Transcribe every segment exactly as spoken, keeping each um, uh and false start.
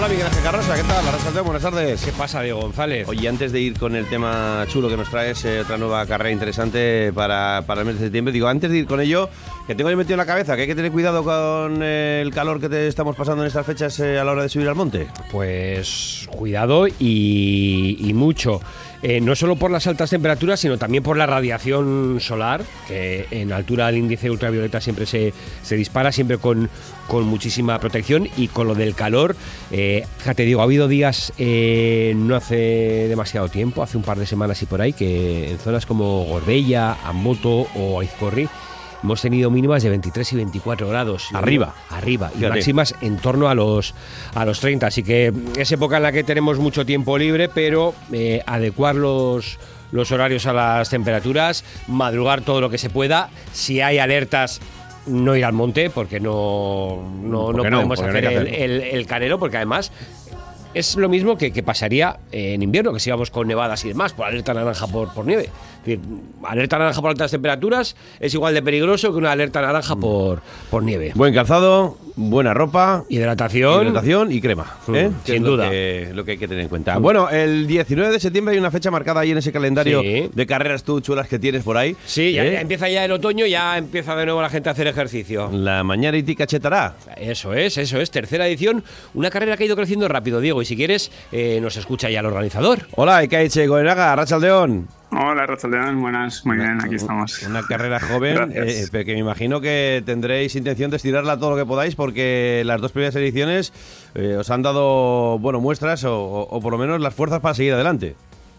Hola, Miguel Ángel Carrosa, ¿qué tal? Arrasaldeo, buenas tardes. ¿Qué pasa, Diego González? Oye, antes de ir con el tema chulo que nos traes, eh, otra nueva carrera interesante para, para el mes de septiembre, digo, antes de ir con ello, que tengo yo metido en la cabeza que hay que tener cuidado con eh, el calor que te estamos pasando en estas fechas eh, a la hora de subir al monte. Pues cuidado y, y mucho. Eh, no solo por las altas temperaturas, sino también por la radiación solar, que en altura el índice ultravioleta siempre se, se dispara, siempre con, con muchísima protección. Y con lo del calor, eh, fíjate, digo, ha habido días eh, no hace demasiado tiempo, hace un par de semanas y por ahí, que en zonas como Gorbella, Amboto o Aizcorri hemos tenido mínimas de veintitrés y veinticuatro grados. Arriba. Arriba. Y Fíjate. máximas en torno a los, a los treinta. Así que es época en la que tenemos mucho tiempo libre, pero eh, adecuar los, los horarios a las temperaturas, madrugar todo lo que se pueda. Si hay alertas, no ir al monte, porque no, no, no Porque no, podemos porque no hacer hay que el, hacerlo. el, el canelo, porque además es lo mismo que, que pasaría en invierno, que si íbamos con nevadas y demás, por alerta naranja por, por nieve. Es decir, alerta naranja por altas temperaturas es igual de peligroso que una alerta naranja por, por nieve. Buen calzado, buena ropa, Hidratación. hidratación y crema, ¿eh? Mm, Que sin es duda. Lo que, lo que hay que tener en cuenta. Bueno, el diecinueve de septiembre hay una fecha marcada ahí en ese calendario Sí. de carreras tú chulas que tienes por ahí. Sí, ya, ¿eh? ya empieza ya el otoño, ya empieza de nuevo la gente a hacer ejercicio. La Mañariti Cachetará. Eso es, eso es, tercera edición, una carrera que ha ido creciendo rápido, Diego, y si quieres eh, nos escucha ya el organizador. Hola, Ekaitxe Goenaga, Arratsaldeon. Hola, Arratsaldeon, buenas, muy bien, aquí estamos. Una carrera joven, Gracias. eh, pero que me imagino que tendréis intención de estirarla todo lo que podáis, porque las dos primeras ediciones eh, os han dado, bueno, muestras o, o, o por lo menos las fuerzas para seguir adelante.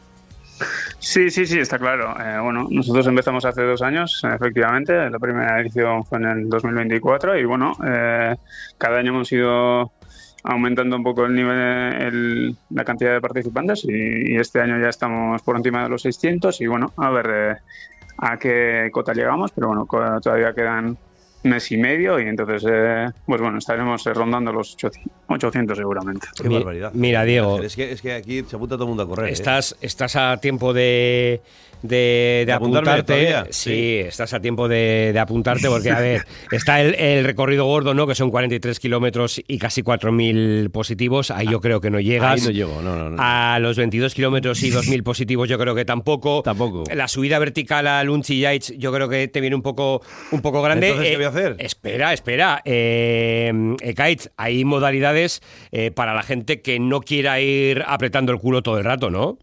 Sí, sí, sí, está claro. Eh, bueno, nosotros empezamos hace dos años, efectivamente. La primera edición fue en el dos mil veinticuatro y bueno, eh, cada año hemos ido aumentando un poco el nivel, el, la cantidad de participantes y, y este año ya estamos por encima de los seiscientos y bueno, a ver eh, a qué cota llegamos, pero bueno, co- todavía quedan mes y medio y entonces, eh, pues bueno, estaremos eh, rondando los ochocientos seguramente. Qué Mi- barbaridad. mira, Diego. Es que, es que aquí se apunta todo el mundo a correr. ¿eh? Estás, estás a tiempo de, de, de ¿De apuntarme apuntarte. todavía? Sí, Sí. estás a tiempo de, de apuntarte porque, a ver, está el, el recorrido gordo, ¿no? Que son cuarenta y tres kilómetros y casi cuatro mil positivos. Ahí yo creo que no llegas. Ahí no llego, no, no, no. A los veintidós kilómetros y dos mil positivos yo creo que tampoco. Tampoco. La subida vertical al Unchi Yates yo creo que te viene un poco, un poco grande. Entonces, ¿qué voy a hacer? Espera, espera. Eh, Ekaitz, hay modalidades eh, para la gente que no quiera ir apretando el culo todo el rato, ¿no?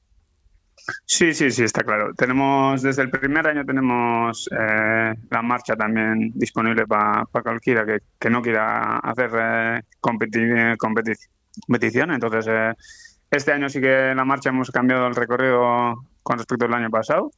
Sí, sí, sí, está claro. Tenemos, desde el primer año tenemos eh, la marcha también disponible para cualquiera que, que no quiera hacer eh, competi- competi- competición. Entonces, eh, este año sí que en la marcha hemos cambiado el recorrido con respecto al año pasado.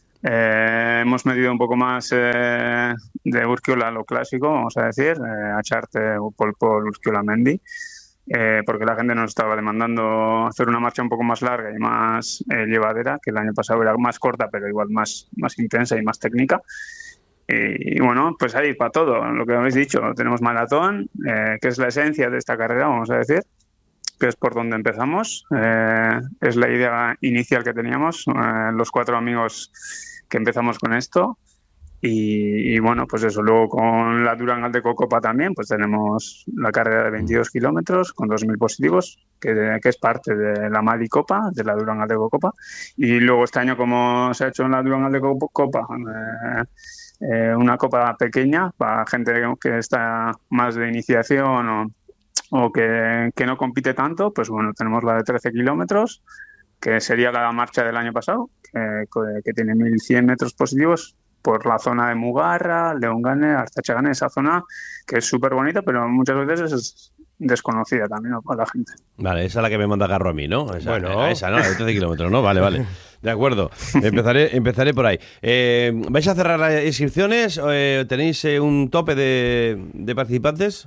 Eh, hemos medido un poco más eh, de Urquiola lo clásico, vamos a decir, eh, Acharte, Pol Pol, Urquiola Mendi. Eh, porque la gente nos estaba demandando hacer una marcha un poco más larga y más eh, llevadera, que el año pasado era más corta, pero igual más, más intensa y más técnica. Y, y bueno, pues ahí para todo, lo que habéis dicho, tenemos maratón, eh, que es la esencia de esta carrera, vamos a decir, que es por donde empezamos, eh, es la idea inicial que teníamos, eh, los cuatro amigos que empezamos con esto. Y, y bueno, pues eso, luego con la Durán Aldeco Copa también, pues tenemos la carrera de veintidós kilómetros con dos mil positivos, que, que es parte de la Mali Copa, de la Durán Aldeco Copa. Y luego este año, como se ha hecho en la Durán Aldeco Copa, eh, eh, una copa pequeña para gente que está más de iniciación o, o que, que no compite tanto, pues bueno, tenemos la de trece kilómetros, que sería la marcha del año pasado, que, que tiene mil cien metros positivos, por la zona de Mugarra, Leongane, Artachagane, esa zona que es súper bonita, pero muchas veces es desconocida también, ¿no?, para la gente. Vale, esa es la que me manda Garro a mí, ¿no? Esa, Bueno. esa, ¿no? La de trece kilómetros, ¿no? Vale, vale. De acuerdo. Empezaré, empezaré por ahí. Eh, ¿Vais a cerrar las inscripciones? Eh, ¿Tenéis eh, un tope de, de participantes?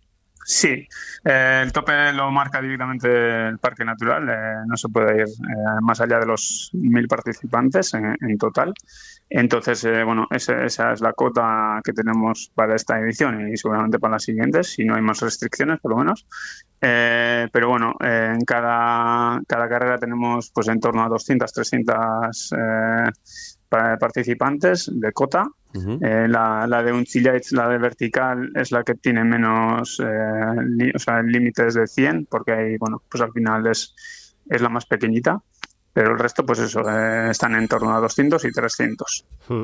Sí, eh, el tope lo marca directamente el Parque Natural, eh, no se puede ir eh, más allá de los mil participantes en, en total. Entonces, eh, bueno, esa, esa es la cota que tenemos para esta edición y seguramente para las siguientes, si no hay más restricciones, por lo menos. Eh, pero bueno, eh, en cada, cada carrera tenemos pues en torno a doscientas, trescientas eh, participantes de cota. Uh-huh. Eh, la, la de Unchillets, la de vertical, es la que tiene menos, eh, li, o sea, límites de cien, porque ahí, bueno, pues al final es, es la más pequeñita. Pero el resto, pues eso, eh, están en torno a doscientos y trescientos.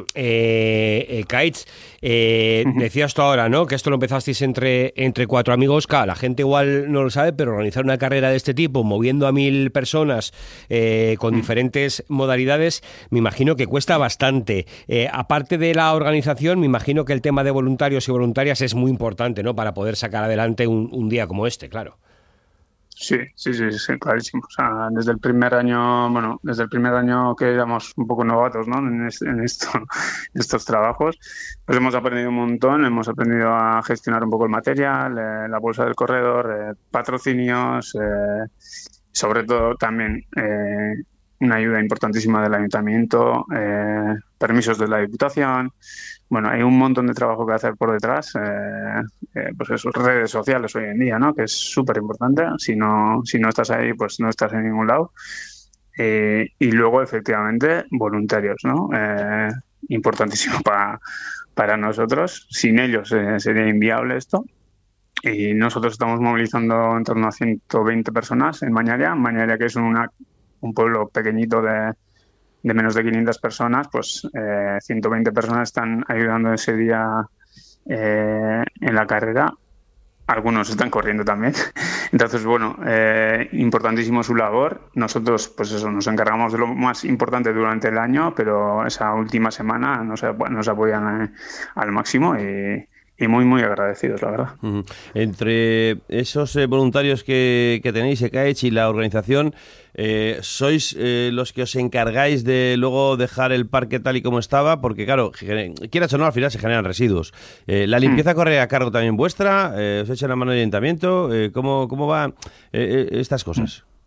Eh, eh, Kites, eh, uh-huh. decías tú ahora, ¿no?, que esto lo empezasteis entre, entre cuatro amigos. Claro, la gente igual no lo sabe, pero organizar una carrera de este tipo, moviendo a mil personas eh, con uh-huh. diferentes modalidades, me imagino que cuesta bastante. Eh, aparte de la organización, me imagino que el tema de voluntarios y voluntarias es muy importante, ¿no?, para poder sacar adelante un, un día como este, claro. Sí, sí, sí, sí, clarísimo. O sea, desde el primer año, bueno, desde el primer año que éramos un poco novatos, ¿no?, en, este, en esto, estos trabajos, pues hemos aprendido un montón, hemos aprendido a gestionar un poco el material, eh, la bolsa del corredor, eh, patrocinios, eh, sobre todo también eh, una ayuda importantísima del ayuntamiento, eh, permisos de la Diputación. Bueno, hay un montón de trabajo que hacer por detrás, eh, eh, pues eso, redes sociales hoy en día, ¿no?, que es súper importante. Si no, si no estás ahí, pues no estás en ningún lado. Eh, y luego, efectivamente, voluntarios, ¿no? Eh, importantísimo para, para nosotros. Sin ellos eh, sería inviable esto. Y nosotros estamos movilizando en torno a ciento veinte personas en Mañaria. Mañaria, que es una, un pueblo pequeñito de... de menos de quinientas personas, pues eh, ciento veinte personas están ayudando ese día eh, en la carrera. Algunos están corriendo también. Entonces, bueno, eh, importantísimo su labor. Nosotros, pues eso, nos encargamos de lo más importante durante el año, pero esa última semana nos, nos apoyan eh, al máximo y, y muy, muy agradecidos, la verdad. Uh-huh. Entre esos eh, voluntarios que, que tenéis, ECAECH, y la organización, eh, ¿sois eh, los que os encargáis de luego dejar el parque tal y como estaba? Porque, claro, quieras o no, al final se generan residuos. Eh, ¿La limpieza mm. corre a cargo también vuestra? Eh, ¿Os echan la mano del ayuntamiento? Eh, ¿cómo, ¿Cómo van eh, estas cosas? Mm.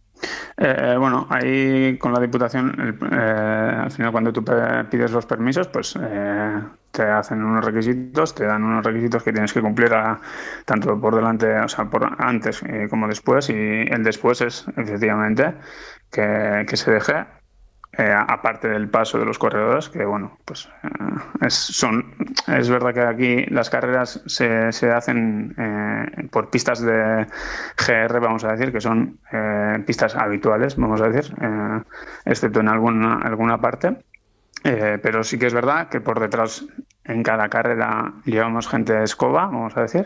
Eh, bueno, ahí con la Diputación, el, eh, al final cuando tú pides los permisos, pues eh, te hacen unos requisitos, te dan unos requisitos que tienes que cumplir a, tanto por delante, o sea, por antes eh, como después, y el después es efectivamente que, que se deje. Eh, aparte del paso de los corredores, que bueno, pues eh, es, son, es verdad que aquí las carreras se, se hacen eh, por pistas de G R, vamos a decir, que son eh, pistas habituales, vamos a decir, eh, excepto en alguna, alguna parte. Eh, pero sí que es verdad que por detrás en cada carrera llevamos gente de escoba, vamos a decir,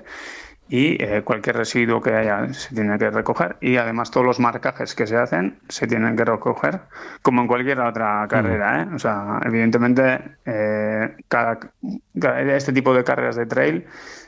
y eh, cualquier residuo que haya se tiene que recoger, y además todos los marcajes que se hacen se tienen que recoger como en cualquier otra carrera, ¿eh? O sea, evidentemente eh, cada, cada, este tipo de carreras de trail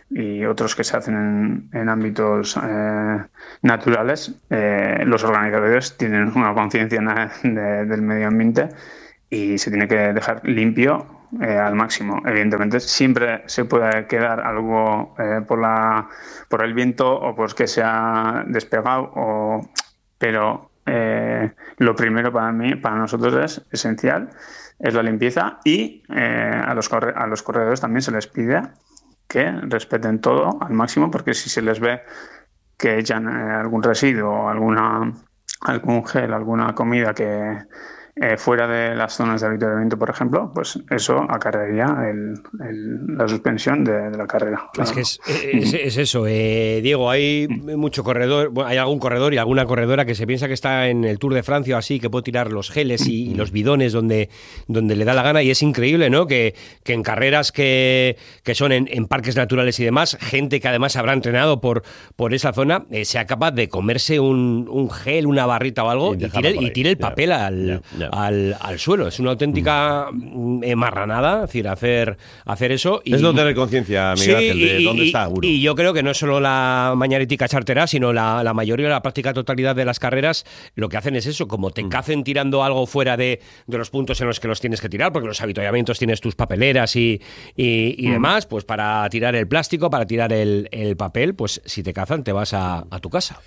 y otros que se hacen en, en ámbitos eh, naturales, eh, los organizadores tienen una conciencia de, del medio ambiente y se tiene que dejar limpio Eh, al máximo. Evidentemente siempre se puede quedar algo eh, por la por el viento o pues que se ha despegado, o, pero eh, lo primero para mí, para nosotros es esencial, es la limpieza, y eh, a los corre- a los corredores también se les pide que respeten todo al máximo, porque si se les ve que echan eh, algún residuo, alguna algún gel, alguna comida que Eh, fuera de las zonas de avituallamiento, por ejemplo, pues eso acarrearía el, el, la suspensión de, de la carrera. Claro. Es que es, es, es eso, eh, Diego, hay mucho corredor, bueno, hay algún corredor y alguna corredora que se piensa que está en el Tour de Francia o así, que puede tirar los geles y, y los bidones donde, donde le da la gana, y es increíble, ¿no?, que, que en carreras que, que son en, en parques naturales y demás, gente que además habrá entrenado por, por esa zona, eh, sea capaz de comerse un, un gel, una barrita o algo, y, y tire, y tire el papel yeah, al... Yeah, yeah. Al, al suelo. Es una auténtica mm. marranada, es decir, hacer, hacer eso. Y, es no tener conciencia, Miguel Ángel, sí, de y, dónde y, está uno. Y yo creo que no solo la mañarética chartera, sino la, la mayoría, la práctica totalidad de las carreras, lo que hacen es eso, como te mm. cacen tirando algo fuera de, de los puntos en los que los tienes que tirar, porque los avituallamientos tienes tus papeleras y, y, y mm. demás, pues para tirar el plástico, para tirar el, el papel, pues si te cazan te vas a, a tu casa.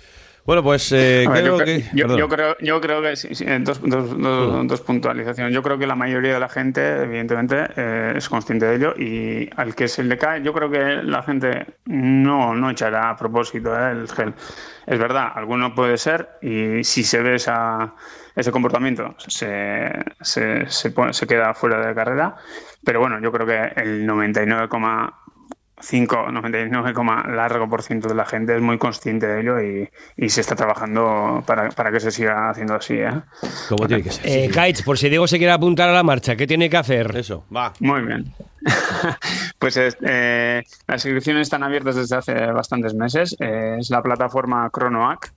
Bueno, pues eh, ver, creo yo, que... yo, yo creo, yo creo que sí, sí, dos, dos, dos, dos puntualizaciones. Yo creo que la mayoría de la gente, evidentemente, eh, es consciente de ello y al que se le cae, yo creo que la gente no, no echará a propósito eh, el gel. Es verdad, alguno puede ser y si se ve esa, ese comportamiento se, se, se, pone, se queda fuera de carrera, pero bueno, yo creo que el noventa y nueve coma cinco, noventa y nueve largo por ciento de la gente es muy consciente de ello y, y se está trabajando para, para que se siga haciendo así, ¿eh? Como tiene que ser. Eh, Kaich, por si Diego se quiere apuntar a la marcha, ¿qué tiene que hacer? Eso, va. Muy bien. Pues eh, las inscripciones están abiertas desde hace bastantes meses. Eh, es la plataforma Cronoac.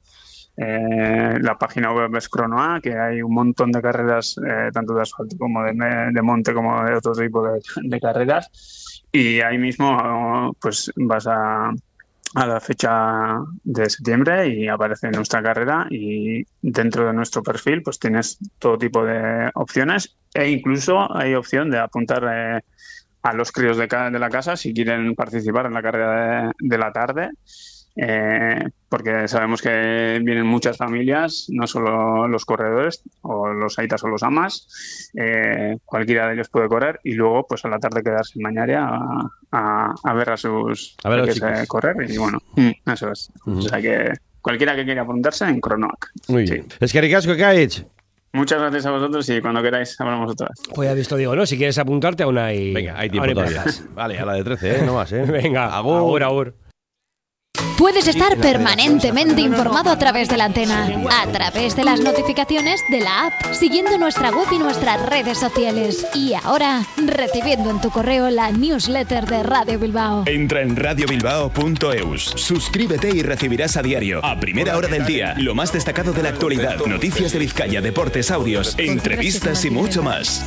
Eh, la página web es Cronoac, que hay un montón de carreras, eh, tanto de asfalto como de, de monte, como de otro tipo de, de carreras. Y ahí mismo pues vas a, a la fecha de septiembre y aparece nuestra carrera y dentro de nuestro perfil pues tienes todo tipo de opciones e incluso hay opción de apuntar eh, a los críos de, de la casa si quieren participar en la carrera de, de la tarde. Eh, porque sabemos que vienen muchas familias, no solo los corredores o los aitas o los amas, eh, cualquiera de ellos puede correr y luego pues a la tarde quedarse en Mañaria a, a, a ver a sus a ver peques correr y bueno, eso es. Uh-huh. O sea que cualquiera que quiera apuntarse en Cronoac. Muy sí. bien. Es que ricasco, Kaich. Muchas gracias a vosotros y cuando queráis hablamos otra vez. Pues ya visto, digo, ¿no? Si quieres apuntarte aún hay... Venga, hay tiempo todavía. Vale, a la de trece, ¿eh? No más, ¿eh? Venga, agur, agur. agur. Puedes estar permanentemente informado a través de la antena, a través de las notificaciones de la app, siguiendo nuestra web y nuestras redes sociales. Y ahora, recibiendo en tu correo la newsletter de Radio Bilbao. Entra en radio bilbao punto eus, suscríbete y recibirás a diario, a primera hora del día, lo más destacado de la actualidad, noticias de Vizcaya, deportes, audios, entrevistas y mucho más.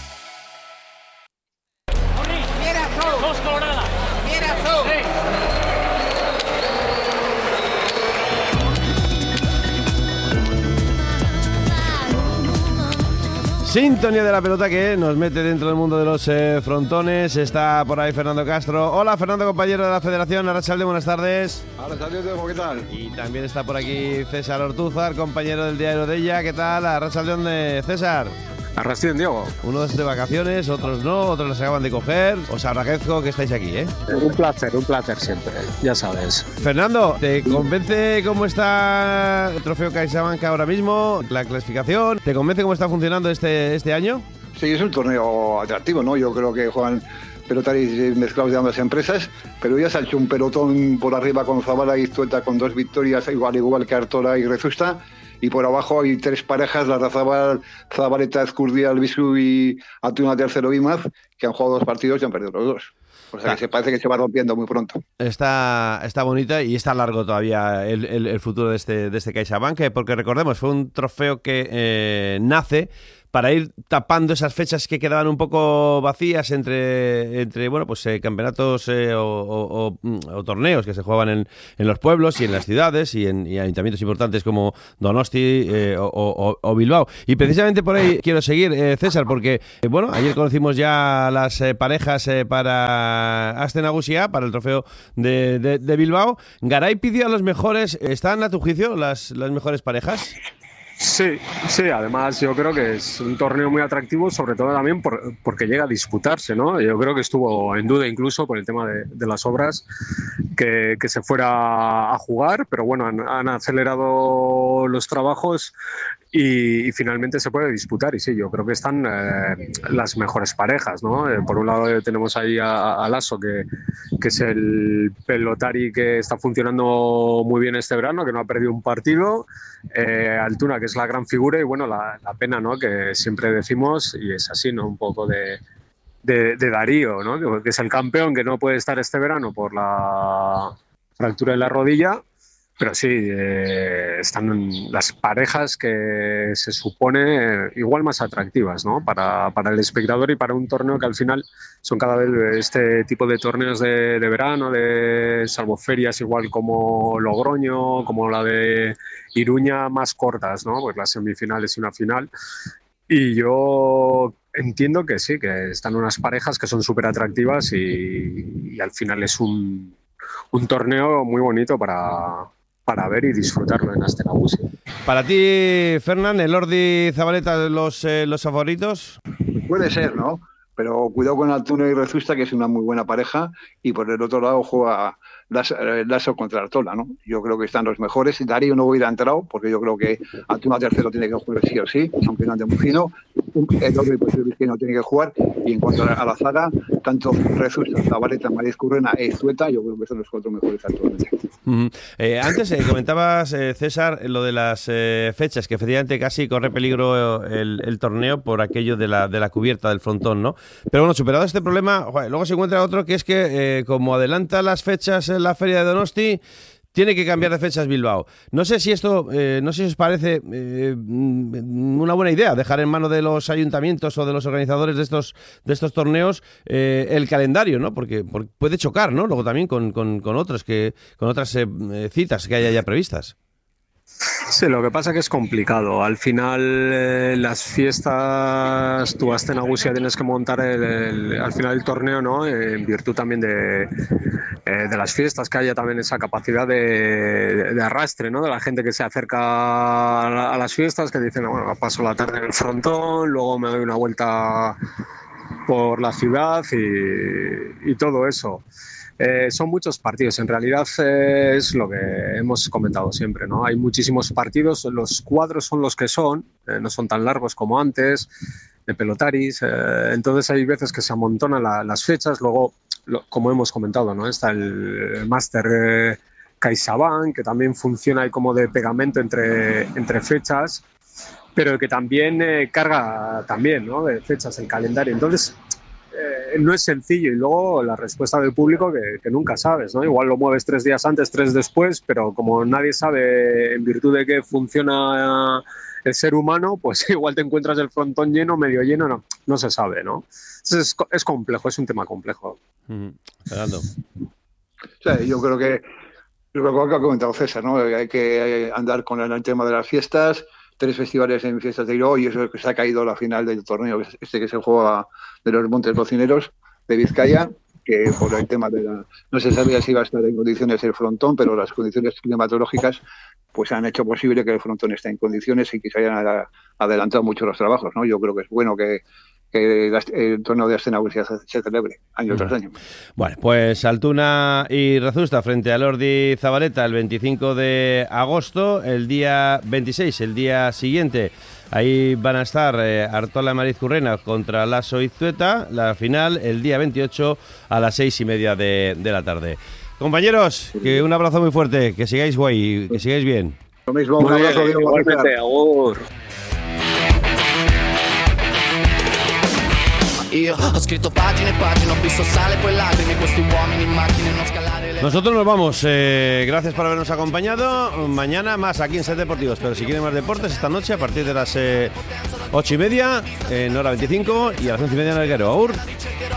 Sintonía de la pelota que nos mete dentro del mundo de los eh, frontones. Está por ahí Fernando Castro. Hola, Fernando, compañero de la Federación Arratsalde, buenas tardes. Arratsalde, ¿qué tal? Y también está por aquí César Ortúzar, compañero del diario de ella. ¿Qué tal? Arratsalde, César. Arrastien, Diego. Unos de vacaciones, otros no, otros las acaban de coger. Os agradezco que estáis aquí, ¿eh? Un placer, un placer siempre, ya sabes. Fernando, ¿te convence cómo está el trofeo CaixaBank ahora mismo? La clasificación, ¿te convence cómo está funcionando este, este año? Sí, es un torneo atractivo, ¿no? Yo creo que juegan pelotaris mezclados de ambas empresas, pero ya se ha hecho un pelotón por arriba con Zabala y Zueta con dos victorias, igual igual que Artola y Rezusta. Y por abajo hay tres parejas, la Razabal, Zabaleta, Escurdia, Albisu y Atuna Tercero Imaz, que han jugado dos partidos y han perdido los dos. O sea, ah. que se parece que se va rompiendo muy pronto. Está, está bonita y está largo todavía el, el, el futuro de este, de este CaixaBank, porque recordemos, fue un trofeo que eh, nace para ir tapando esas fechas que quedaban un poco vacías entre, entre bueno, pues eh, campeonatos eh, o, o, o, o torneos que se jugaban en, en los pueblos y en las ciudades y en y ayuntamientos importantes como Donosti eh, o, o, o Bilbao. Y precisamente por ahí quiero seguir, eh, César, porque eh, bueno, ayer conocimos ya las eh, parejas eh, para Aste Nagusia, para el trofeo de, de, de Bilbao. Garay pidió a los mejores. ¿Están a tu juicio las, las mejores parejas? Sí, sí, además yo creo que es un torneo muy atractivo, sobre todo también por, porque llega a disputarse, ¿no? Yo creo que estuvo en duda incluso por el tema de, de las obras que, que se fuera a jugar, pero bueno, han, han acelerado los trabajos y, y finalmente se puede disputar y sí, yo creo que están eh, las mejores parejas, ¿no? Eh, por un lado eh, tenemos ahí a, a Lasso, que, que es el pelotari que está funcionando muy bien este verano, que no ha perdido un partido, eh, Altuna, que es la gran figura y bueno, la, la pena, ¿no? Que siempre decimos, y es así, ¿no? Un poco de, de, de Darío, ¿no? Que es el campeón que no puede estar este verano por la fractura de la rodilla, pero sí, eh, están las parejas que se supone eh, igual más atractivas, ¿no? Para, para el espectador y para un torneo que al final son cada vez este tipo de torneos de, de verano, de salvo ferias igual como Logroño, como la de Iruña, más cortas, ¿no? Pues las semifinales y una final. Y yo entiendo que sí, que están unas parejas que son súper atractivas y, y al final es un, un torneo muy bonito para... para para ver y disfrutarlo en Aste Nagusia. Para ti, Fernán, Elordi, Zabaleta, los, eh, los favoritos. Puede ser, ¿no? Pero cuidado con Altuna y Rezusta, que es una muy buena pareja, y por el otro lado juega Lasso, Lasso contra Artola, ¿no? Yo creo que están los mejores. Darío no hubiera entrado, porque yo creo que Altuna tercero tiene que jugar sí o sí, aunque no ande muy fino. El otro que no tiene que jugar. Y en cuanto a la zaga, tanto Rezusta, Zabaleta, María Escurrena e Izueta, yo creo que son los cuatro mejores actualmente. Uh-huh. Eh, antes eh, comentabas, eh, César, lo de las eh, fechas, que efectivamente casi corre peligro el, el torneo por aquello de la, de la cubierta del frontón, ¿no? Pero bueno, superado este problema, joder, luego se encuentra otro que es que, eh, como adelanta las fechas en la Feria de Donosti, tiene que cambiar de fechas Bilbao. No sé si esto, eh, no sé si os parece eh, una buena idea, dejar en manos de los ayuntamientos o de los organizadores de estos de estos torneos eh, el calendario, ¿no? Porque, porque puede chocar, ¿no? Luego también con, con, con otros que con otras eh, citas que haya ya previstas. Sí, lo que pasa es que es complicado. Al final, eh, las fiestas, tú Aste Nagusia tienes que montar el, el, al final el torneo, ¿no? Eh, en virtud también de, eh, de las fiestas, que haya también esa capacidad de, de arrastre, ¿no? De la gente que se acerca a, a las fiestas, que dicen, bueno, paso la tarde en el frontón, luego me doy una vuelta por la ciudad y, y todo eso. Eh, son muchos partidos, en realidad eh, es lo que hemos comentado siempre, ¿no? Hay muchísimos partidos, los cuadros son los que son, eh, no son tan largos como antes, de pelotaris, eh, entonces hay veces que se amontonan la, las fechas, luego, lo, como hemos comentado, ¿no? Está el, el Máster eh, CaixaBank, que también funciona ahí como de pegamento entre, entre fechas, pero que también eh, carga también, ¿no? De fechas el calendario, entonces... Eh, no es sencillo y luego la respuesta del público que, que nunca sabes, ¿no? Igual lo mueves tres días antes, tres después, pero como nadie sabe en virtud de qué funciona el ser humano, pues igual te encuentras el frontón lleno, medio lleno, no, no se sabe, ¿no? Entonces es, es complejo, es un tema complejo. Mm, Fernando. O sea, yo creo que lo que ha comentado César, ¿no? Hay que andar con el tema de las fiestas. Tres festivales en fiestas de Iró y eso que se ha caído la final del torneo, este que se juega de los Montes Cocineros de Vizcaya, que por el tema de la... No se sabía si iba a estar en condiciones el frontón, pero las condiciones climatológicas pues han hecho posible que el frontón esté en condiciones y que se hayan adelantado mucho los trabajos, ¿no? Yo creo que es bueno que que el torneo de Aste Nagusia se, se celebre año tras año. Bueno, pues Altuna y Rezusta frente a Elordi Zabaleta el veinticinco de agosto, el día veintiséis, el día siguiente. Ahí van a estar eh, Artola y María Escurrena contra Lasso y Izueta, la final el día veintiocho a las seis y media de, de la tarde. Compañeros, que un abrazo muy fuerte, que sigáis guay, que sigáis bien. Lo mismo, un abrazo. Bien, igualmente, agur. Io ho scritto pagine e pagine, ho visto sale poi lacrime, questi uomini in macchine non scalare le... Nosotros nos vamos, eh, gracias por habernos acompañado. Mañana más aquí en Set Deportivos, pero si quieren más deportes, esta noche a partir de las eh, ocho y media en hora veinticinco y a las once y media en el Guero. Aur.